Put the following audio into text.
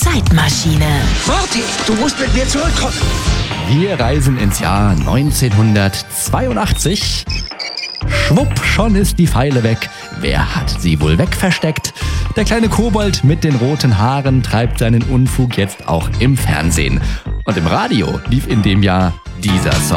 Zeitmaschine. Marty, du musst mit mir zurückkommen. Wir reisen ins Jahr 1982. Schwupp, schon ist die Feile weg. Wer hat sie wohl wegversteckt? Der kleine Kobold mit den roten Haaren treibt seinen Unfug jetzt auch im Fernsehen. Und im Radio lief in dem Jahr dieser Song.